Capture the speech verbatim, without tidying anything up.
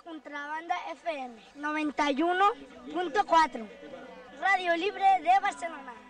Contrabanda F M noventa y uno punto cuatro, Radio Libre de Barcelona.